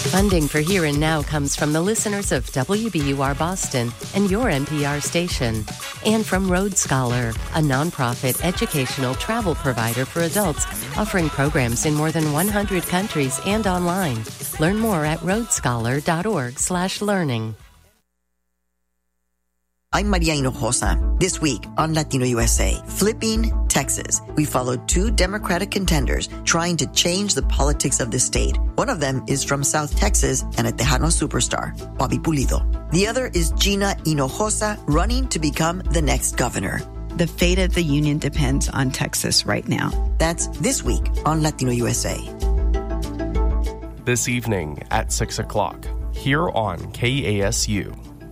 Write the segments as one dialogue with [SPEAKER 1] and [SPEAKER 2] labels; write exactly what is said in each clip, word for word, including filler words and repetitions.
[SPEAKER 1] Funding for Here and Now comes from the listeners of W B U R Boston and your N P R station, and from Road Scholar, a nonprofit educational travel provider for adults offering programs in more than one hundred countries and online. Learn more at roadscholar.org slash learning.
[SPEAKER 2] I'm Maria Hinojosa. This week on Latino U S A, flipping Texas. We followed two Democratic contenders trying to change the politics of the state. One of them is from South Texas and a Tejano superstar, Bobby Pulido. The other is Gina Hinojosa, running to become the next governor.
[SPEAKER 3] The fate of the union depends on Texas right now.
[SPEAKER 2] That's this week on Latino U S A.
[SPEAKER 4] This evening at six o'clock, here on K A S U.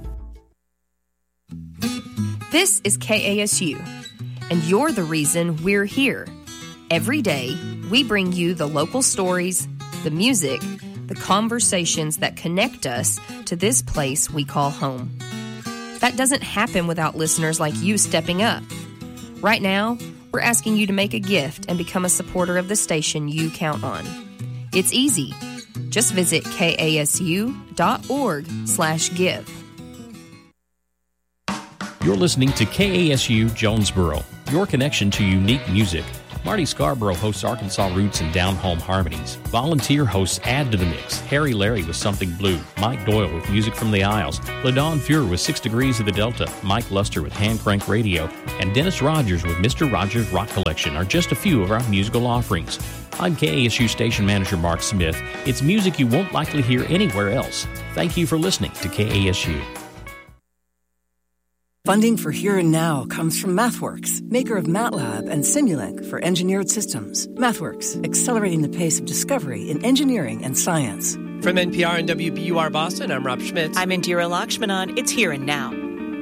[SPEAKER 5] This is K A S U, and you're the reason we're here. Every day, we bring you the local stories, the music, the conversations that connect us to this place we call home. That doesn't happen without listeners like you stepping up. Right now, we're asking you to make a gift and become a supporter of the station you count on. It's easy. Just visit kasu.org slash give.
[SPEAKER 6] You're listening to K A S U Jonesboro, your connection to unique music. Marty Scarborough hosts Arkansas Roots and Down Home Harmonies. Volunteer hosts add to the mix. Harry Larry with Something Blue, Mike Doyle with Music from the Isles, LaDawn Fuhr with Six Degrees of the Delta, Mike Luster with Hand Crank Radio, and Dennis Rogers with Mister Rogers Rock Collection are just a few of our musical offerings. I'm K A S U Station Manager Mark Smith. It's music you won't likely hear anywhere else. Thank you for listening to K A S U.
[SPEAKER 7] Funding for Here and Now comes from MathWorks, maker of MATLAB and Simulink for engineered systems. MathWorks, accelerating the pace of discovery in engineering and science.
[SPEAKER 8] From N P R and W B U R Boston, I'm Rob Schmitz.
[SPEAKER 9] I'm Indira Lakshmanan. It's Here and Now.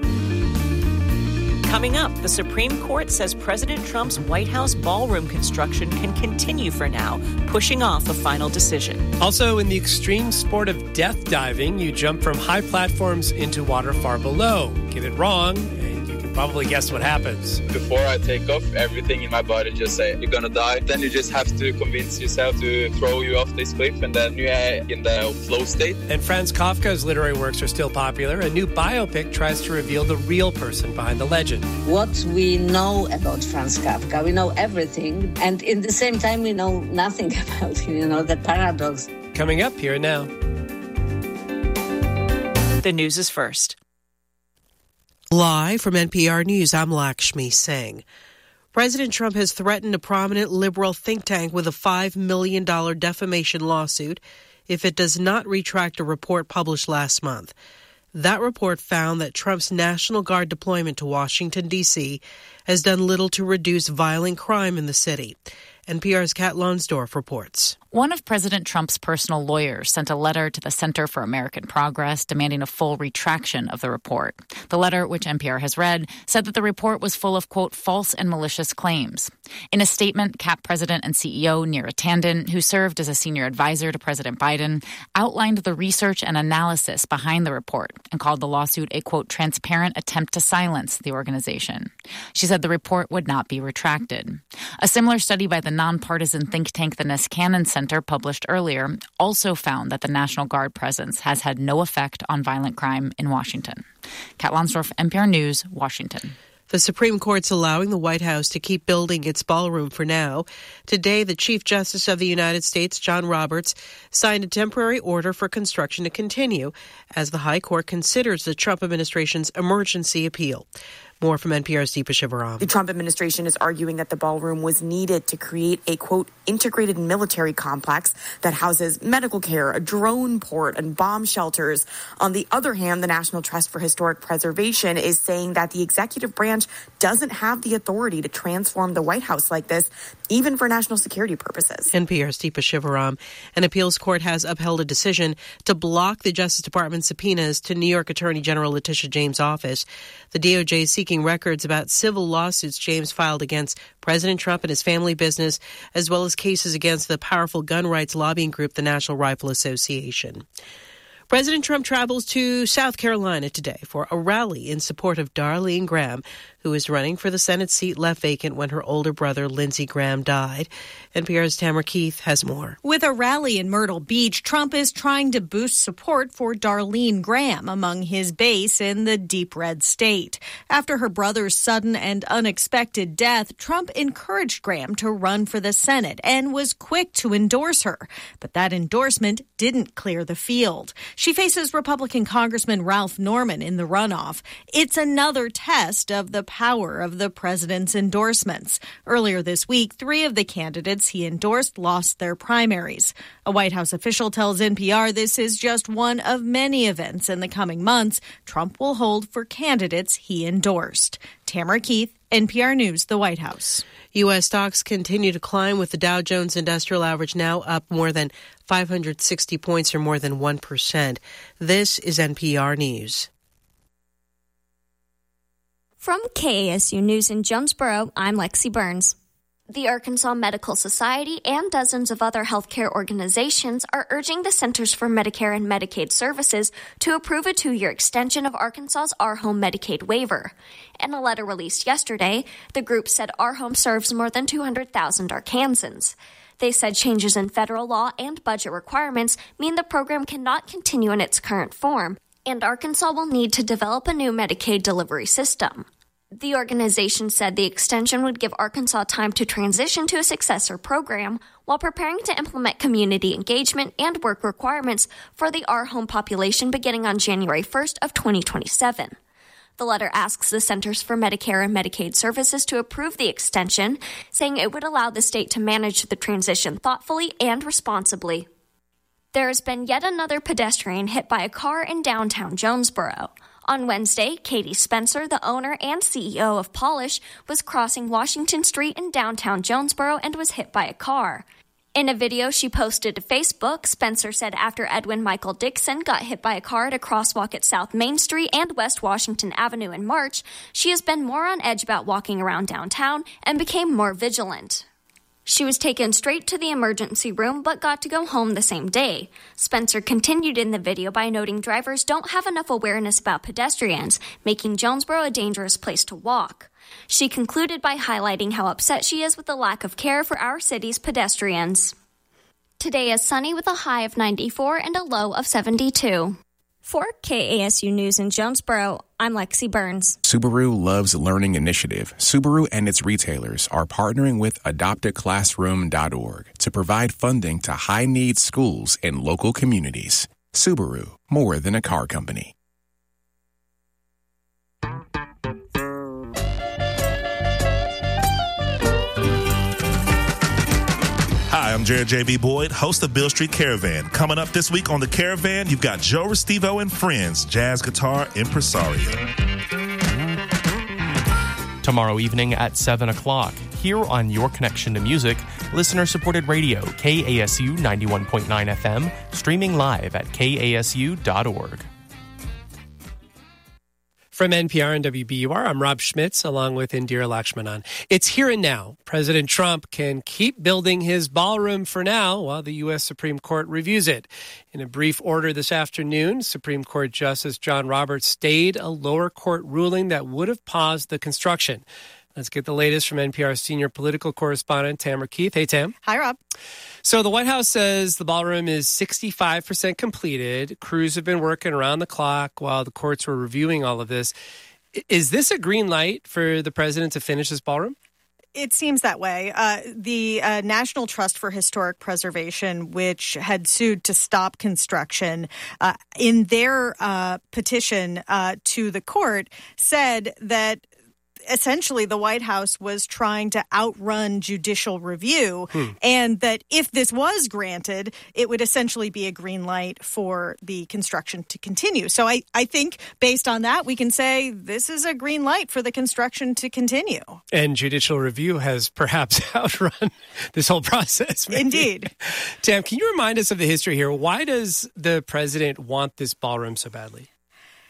[SPEAKER 9] Coming up, the Supreme Court says President Trump's White House ballroom construction can continue for now, pushing off a final decision.
[SPEAKER 8] Also, in the extreme sport of death diving, you jump from high platforms into water far below. Get it wrong, and you can probably guess what happens.
[SPEAKER 10] Before I take off, everything in my body just say, you're gonna die. Then you just have to convince yourself to throw you off this cliff, and then you're in the flow state.
[SPEAKER 8] And Franz Kafka's literary works are still popular. A new biopic tries to reveal the real person behind the legend.
[SPEAKER 11] What we know about Franz Kafka, we know everything, and in the same time we know nothing about him, you know, the paradox.
[SPEAKER 8] Coming up Here and Now.
[SPEAKER 9] The news is first.
[SPEAKER 12] Live from N P R News, I'm Lakshmi Singh. President Trump has threatened a prominent liberal think tank with a five million dollars defamation lawsuit if it does not retract a report published last month. That report found that Trump's National Guard deployment to Washington, D C has done little to reduce violent crime in the city. N P R's Kat Lonsdorf reports.
[SPEAKER 13] One of President Trump's personal lawyers sent a letter to the Center for American Progress demanding a full retraction of the report. The letter, which N P R has read, said that the report was full of, quote, false and malicious claims. In a statement, C A P President and C E O Neera Tanden, who served as a senior advisor to President Biden, outlined the research and analysis behind the report and called the lawsuit a, quote, transparent attempt to silence the organization. She said the report would not be retracted. A similar study by the nonpartisan think tank the Niskanen Center published earlier also found that the National Guard presence has had no effect on violent crime in Washington. Kat Lonsdorf, N P R News, Washington.
[SPEAKER 12] The Supreme Court's allowing the White House to keep building its ballroom for now. Today, the Chief Justice of the United States, John Roberts, signed a temporary order for construction to continue as the High Court considers the Trump administration's emergency appeal. More from N P R's Deepa Shivaram.
[SPEAKER 14] The Trump administration is arguing that the ballroom was needed to create a, quote, integrated military complex that houses medical care, a drone port, and bomb shelters. On the other hand, the National Trust for Historic Preservation is saying that the executive branch doesn't have the authority to transform the White House like this, even for national security purposes.
[SPEAKER 12] N P R's Deepa Shivaram. An appeals court has upheld a decision to block the Justice Department subpoenas to New York Attorney General Letitia James' office. The D O J is seeking records about civil lawsuits James filed against President Trump and his family business, as well as cases against the powerful gun rights lobbying group, the National Rifle Association. President Trump travels to South Carolina today for a rally in support of Darlene Graham, who is running for the Senate seat left vacant when her older brother, Lindsey Graham, died. N P R's Tamara Keith has more.
[SPEAKER 15] With a rally in Myrtle Beach, Trump is trying to boost support for Darlene Graham among his base in the deep red state. After her brother's sudden and unexpected death, Trump encouraged Graham to run for the Senate and was quick to endorse her. But that endorsement didn't clear the field. She faces Republican Congressman Ralph Norman in the runoff. It's another test of the power of the president's endorsements. Earlier this week, three of the candidates he endorsed lost their primaries. A White House official tells N P R this is just one of many events in the coming months Trump will hold for candidates he endorsed. Tamara Keith, N P R News, the White House.
[SPEAKER 12] U S stocks continue to climb, with the Dow Jones Industrial Average now up more than five hundred sixty points, or more than one percent. This is N P R News.
[SPEAKER 16] From K A S U News in Jonesboro, I'm Lexi Burns. The Arkansas Medical Society and dozens of other healthcare organizations are urging the Centers for Medicare and Medicaid Services to approve a two-year extension of Arkansas's Our Home Medicaid waiver. In a letter released yesterday, the group said Our Home serves more than two hundred thousand Arkansans. They said changes in federal law and budget requirements mean the program cannot continue in its current form, and Arkansas will need to develop a new Medicaid delivery system. The organization said the extension would give Arkansas time to transition to a successor program while preparing to implement community engagement and work requirements for the Our Home population beginning on January first of twenty twenty-seven. The letter asks the Centers for Medicare and Medicaid Services to approve the extension, saying it would allow the state to manage the transition thoughtfully and responsibly. There has been yet another pedestrian hit by a car in downtown Jonesboro. On Wednesday, Katie Spencer, the owner and C E O of Polish, was crossing Washington Street in downtown Jonesboro and was hit by a car. In a video she posted to Facebook, Spencer said after Edwin Michael Dixon got hit by a car at a crosswalk at South Main Street and West Washington Avenue in March, she has been more on edge about walking around downtown and became more vigilant. She was taken straight to the emergency room but got to go home the same day. Spencer continued in the video by noting drivers don't have enough awareness about pedestrians, making Jonesboro a dangerous place to walk. She concluded by highlighting how upset she is with the lack of care for our city's pedestrians. Today is sunny with a high of ninety-four and a low of seventy-two. For K A S U News in Jonesboro, I'm Lexi Burns.
[SPEAKER 17] Subaru Loves Learning Initiative. Subaru and its retailers are partnering with adopt a classroom dot org to provide funding to high-needs schools in local communities. Subaru, more than a car company.
[SPEAKER 18] Hi, I'm Jared J B. Boyd, host of Beale Street Caravan. Coming up this week on The Caravan, you've got Joe Restivo and Friends, jazz guitar impresario.
[SPEAKER 4] Tomorrow evening at seven o'clock, here on Your Connection to Music, listener-supported radio, K A S U ninety-one point nine F M, streaming live at K A S U dot org.
[SPEAKER 8] From N P R and W B U R, I'm Rob Schmitz, along with Indira Lakshmanan. It's here and now. President Trump can keep building his ballroom for now while the U S Supreme Court reviews it. In a brief order this afternoon, Supreme Court Justice John Roberts stayed a lower court ruling that would have paused the construction. Let's get the latest from N P R senior political correspondent Tamara Keith. Hey, Tam.
[SPEAKER 15] Hi, Rob.
[SPEAKER 8] So the White House says the ballroom is sixty-five percent completed. Crews have been working around the clock while the courts were reviewing all of this. Is this a green light for the president to finish his ballroom?
[SPEAKER 15] It seems that way. Uh, the uh, National Trust for Historic Preservation, which had sued to stop construction, uh, in their uh, petition uh, to the court, said that essentially the White House was trying to outrun judicial review, hmm. and that if this was granted, it would essentially be a green light for the construction to continue. So I, I think based on that, we can say this is a green light for the construction to continue.
[SPEAKER 8] And judicial review has perhaps outrun this whole process. Maybe.
[SPEAKER 15] Indeed.
[SPEAKER 8] Tam, can you remind us of the history here? Why does the president want this ballroom so badly?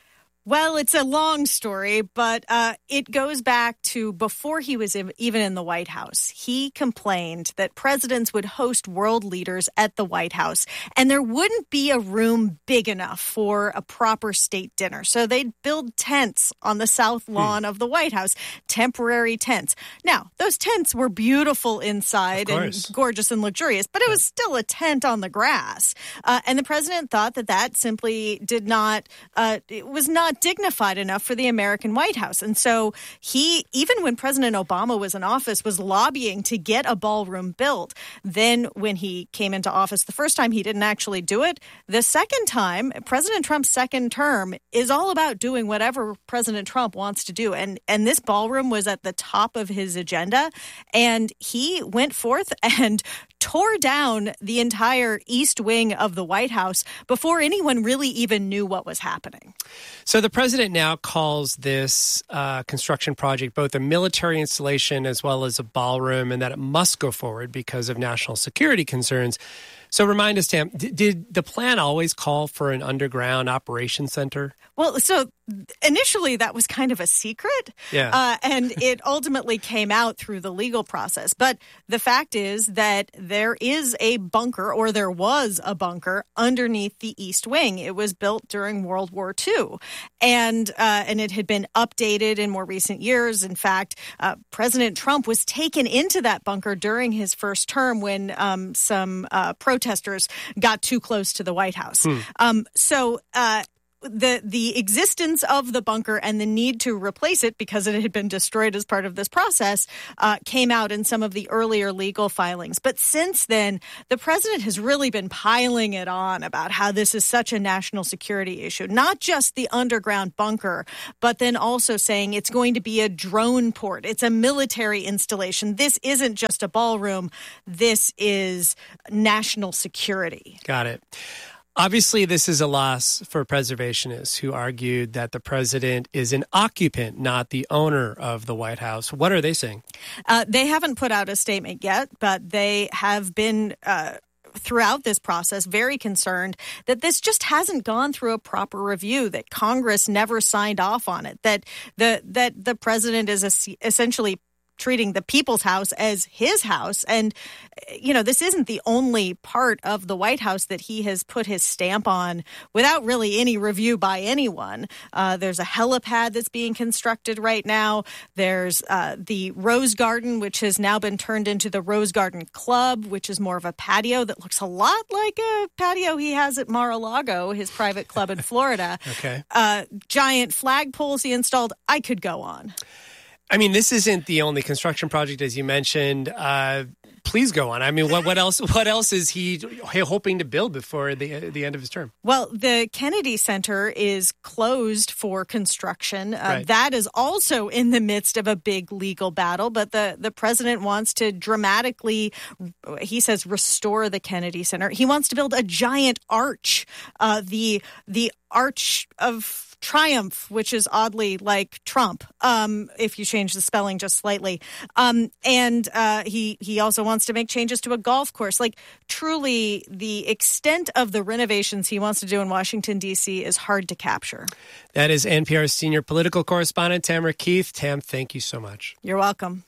[SPEAKER 15] Well, it's a long story, but uh, it goes back to before he was in, even in the White House. He complained that presidents would host world leaders at the White House, and there wouldn't be a room big enough for a proper state dinner. So they'd build tents on the south lawn hmm. of the White House, temporary tents. Now, those tents were beautiful inside and gorgeous and luxurious, but it was still a tent on the grass. Uh, and the president thought that that simply did not, uh, it was not dignified enough for the American White House. And so he, even when President Obama was in office, was lobbying to get a ballroom built. Then when he came into office the first time, he didn't actually do it. The second time, President Trump's second term is all about doing whatever President Trump wants to do. And, and this ballroom was at the top of his agenda. And he went forth and tore down the entire east wing of the White House before anyone really even knew what was happening.
[SPEAKER 8] So the president now calls this uh, construction project both a military installation as well as a ballroom, and that it must go forward because of national security concerns. So remind us, Tam, did, did the plan always call for an underground operations center?
[SPEAKER 15] Well, so initially that was kind of a secret,
[SPEAKER 8] yeah.
[SPEAKER 15] uh, and it ultimately came out through the legal process. But the fact is that there is a bunker, or there was a bunker, underneath the East Wing. It was built during World War Two, and uh, and it had been updated in more recent years. In fact, uh, President Trump was taken into that bunker during his first term when um, some uh, protesters got too close to the White House.
[SPEAKER 8] Hmm.
[SPEAKER 15] Um, so... Uh, The the existence of the bunker and the need to replace it because it had been destroyed as part of this process uh, came out in some of the earlier legal filings. But since then, the president has really been piling it on about how this is such a national security issue, not just the underground bunker, but then also saying it's going to be a drone port. It's a military installation. This isn't just a ballroom. This is national security.
[SPEAKER 8] Got it. Obviously, this is a loss for preservationists who argued that the president is an occupant, not the owner of the White House. What are they saying?
[SPEAKER 15] Uh, they haven't put out a statement yet, but they have been uh, throughout this process very concerned that this just hasn't gone through a proper review, that Congress never signed off on it, that the that the president is a, essentially treating the people's house as his house. And, you know, this isn't the only part of the White House that he has put his stamp on without really any review by anyone. Uh, there's a helipad that's being constructed right now. There's uh, the Rose Garden, which has now been turned into the Rose Garden Club, which is more of a patio that looks a lot like a patio he has at Mar-a-Lago, his private club in Florida.
[SPEAKER 8] Okay.
[SPEAKER 15] Uh, giant flagpoles he installed. I could go on.
[SPEAKER 8] I mean, this isn't the only construction project, as you mentioned. Uh, please go on. I mean, what, what else? What else is he hoping to build before the the end of his term?
[SPEAKER 15] Well, the Kennedy Center is closed for construction. Uh,
[SPEAKER 8] Right.
[SPEAKER 15] That is also in the midst of a big legal battle. But the the president wants to dramatically, he says, restore the Kennedy Center. He wants to build a giant arch, uh, the the Arch of Triumph, which is oddly like Trump, um, if you change the spelling just slightly. Um, and uh, he he also wants to make changes to a golf course. Like, truly, the extent of the renovations he wants to do in Washington, D C is hard to capture.
[SPEAKER 8] That is N P R's senior political correspondent, Tamara Keith. Tam, thank you so much.
[SPEAKER 15] You're welcome.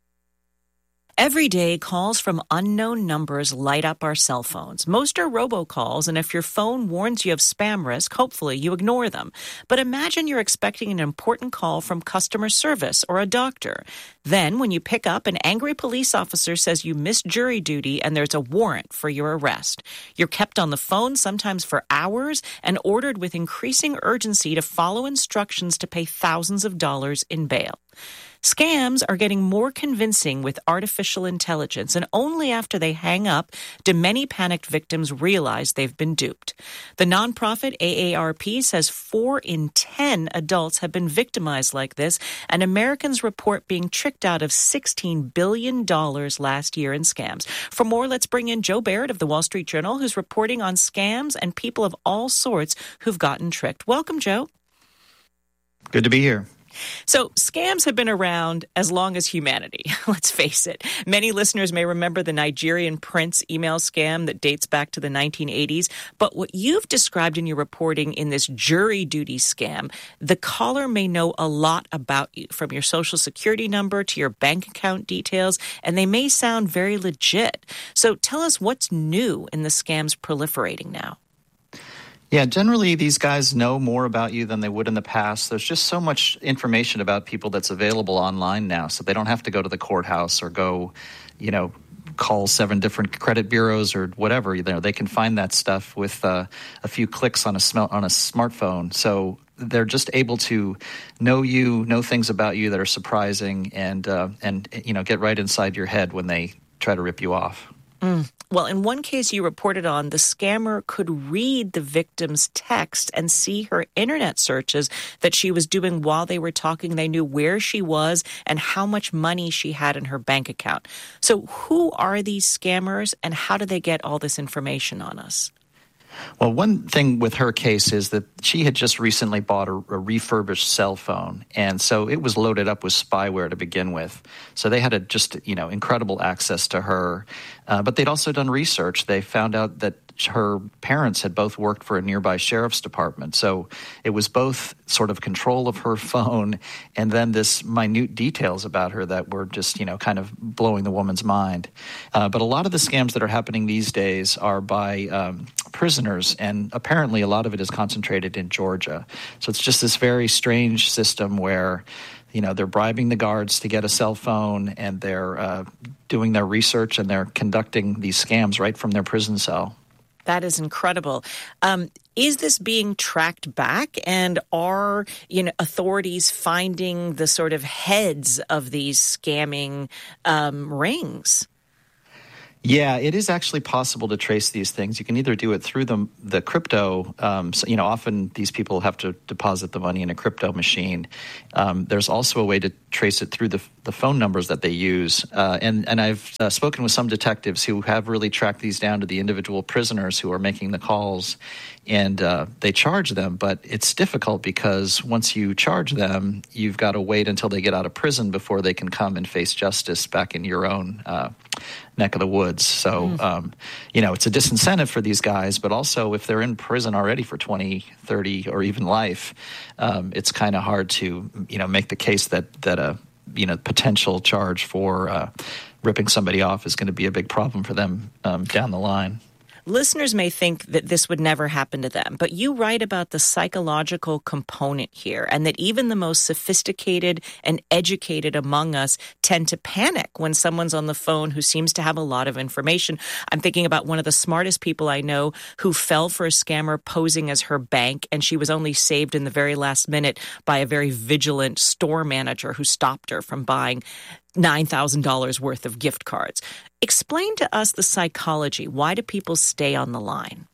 [SPEAKER 9] Every day, calls from unknown numbers light up our cell phones. Most are robocalls, and if your phone warns you of spam risk, hopefully you ignore them. But imagine you're expecting an important call from customer service or a doctor. Then, when you pick up, an angry police officer says you missed jury duty and there's a warrant for your arrest. You're kept on the phone, sometimes for hours, and ordered with increasing urgency to follow instructions to pay thousands of dollars in bail. Scams are getting more convincing with artificial intelligence, and only after they hang up do many panicked victims realize they've been duped. The nonprofit A A R P says four in ten adults have been victimized like this, and Americans report being tricked out of sixteen billion dollars last year in scams. For more, let's bring in Joe Barrett of the Wall Street Journal, who's reporting on scams and people of all sorts who've gotten tricked. Welcome, Joe.
[SPEAKER 19] Good to be here.
[SPEAKER 9] So scams have been around as long as humanity, let's face it. Many listeners may remember the Nigerian prince email scam that dates back to the nineteen eighties. But what you've described in your reporting in this jury duty scam, the caller may know a lot about you, from your social security number to your bank account details, and they may sound very legit. So tell us what's new in the scams proliferating now.
[SPEAKER 19] Yeah, generally these guys know more about you than they would in the past. There's just so much information about people that's available online now, so they don't have to go to the courthouse or go, you know, call seven different credit bureaus or whatever. You know, they can find that stuff with uh, a few clicks on a sm- on a smartphone. So they're just able to know you, know things about you that are surprising, and uh, and you know, get right inside your head when they try to rip you off.
[SPEAKER 9] Mm. Well, in one case you reported on, the scammer could read the victim's text and see her internet searches that she was doing while they were talking. They knew where she was and how much money she had in her bank account. So who are these scammers, and how do they get all this information on us?
[SPEAKER 19] Well, one thing with her case is that she had just recently bought a, a refurbished cell phone, and so it was loaded up with spyware to begin with. So they had a just, you know, incredible access to her. Uh, but they'd also done research. They found out that her parents had both worked for a nearby sheriff's department. So it was both sort of control of her phone and then this minute details about her that were just, you know, kind of blowing the woman's mind. Uh, but a lot of the scams that are happening these days are by um, prisoners, and apparently a lot of it is concentrated in Georgia. So it's just this very strange system where, you know, they're bribing the guards to get a cell phone, and they're uh, doing their research, and they're conducting these scams right from their prison cell.
[SPEAKER 9] That is incredible. Um, is this being tracked back, and are, you know, authorities finding the sort of heads of these scamming um, rings?
[SPEAKER 19] Yeah, it is actually possible to trace these things. You can either do it through the the crypto. Um, so, you know, often these people have to deposit the money in a crypto machine. Um, there's also a way to trace it through the the phone numbers that they use. Uh, and and I've uh, spoken with some detectives who have really tracked these down to the individual prisoners who are making the calls, and uh, they charge them. But it's difficult because once you charge them, you've got to wait until they get out of prison before they can come and face justice back in your own uh, neck of the woods. So, mm. um, you know, it's a disincentive for these guys, but also if they're in prison already for twenty, thirty, or even life, um, it's kind of hard to, you know, make the case that, that a, you know, potential charge for uh, ripping somebody off is going to be a big problem for them um, down the line.
[SPEAKER 9] Listeners may think that this would never happen to them, but you write about the psychological component here, and that even the most sophisticated and educated among us tend to panic when someone's on the phone who seems to have a lot of information. I'm thinking about one of the smartest people I know who fell for a scammer posing as her bank, and she was only saved in the very last minute by a very vigilant store manager who stopped her from buying nine thousand dollars worth of gift cards. Explain to us the psychology. Why do people stay on the line?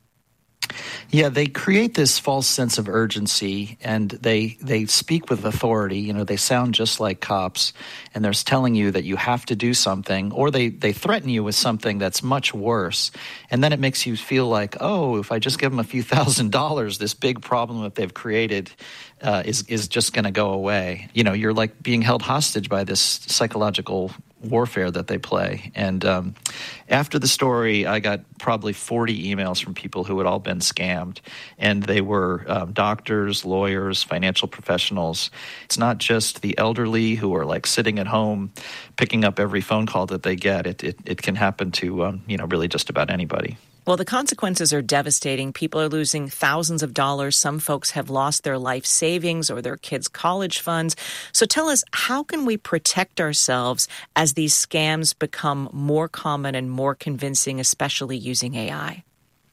[SPEAKER 19] Yeah, they create this false sense of urgency, and they they speak with authority. You know, they sound just like cops, and they're telling you that you have to do something, or they, they threaten you with something that's much worse. And then it makes you feel like, oh, if I just give them a few thousand dollars, this big problem that they've created uh, is, is just going to go away. You know, you're like being held hostage by this psychological warfare that they play. And um, after the story, I got probably forty emails from people who had all been scammed, and they were um, doctors, lawyers, financial professionals. It's not just the elderly who are like sitting at home picking up every phone call that they get. It it, it can happen to um, you know, really just about anybody.
[SPEAKER 9] Well, the consequences are devastating. People are losing thousands of dollars. Some folks have lost their life savings or their kids' college funds. So tell us, how can we protect ourselves as these scams become more common and more convincing, especially using A I?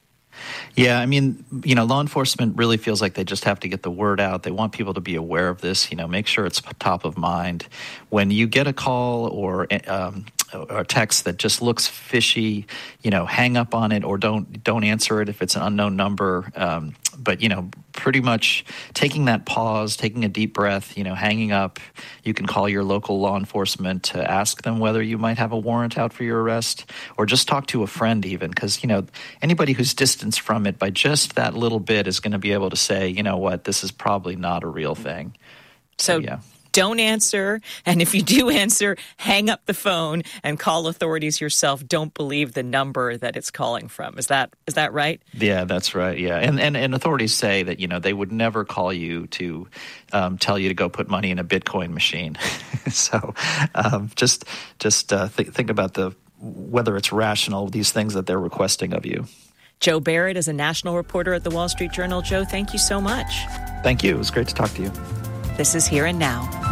[SPEAKER 19] Yeah, I mean, you know, law enforcement really feels like they just have to get the word out. They want people to be aware of this, you know, make sure it's top of mind. When you get a call or um, or a text that just looks fishy, you know, hang up on it or don't don't answer it if it's an unknown number. Um, but, you know, pretty much taking that pause, taking a deep breath, you know, hanging up. You can call your local law enforcement to ask them whether you might have a warrant out for your arrest, or just talk to a friend even, because, you know, anybody who's distanced from it by just that little bit is going to be able to say, you know what, this is probably not a real thing.
[SPEAKER 9] So,
[SPEAKER 19] so yeah.
[SPEAKER 9] don't answer. And if you do answer, hang up the phone and call authorities yourself. Don't believe the number that it's calling from. Is that is that right?
[SPEAKER 19] Yeah, that's right. Yeah. And, and, and authorities say that, you know, they would never call you to um, tell you to go put money in a Bitcoin machine. so um, just just uh, th- think about the whether it's rational, these things that they're requesting of you.
[SPEAKER 9] Joe Barrett is a national reporter at the Wall Street Journal. Joe, thank you so much.
[SPEAKER 19] Thank you. It was great to talk to you.
[SPEAKER 9] This is Here and Now.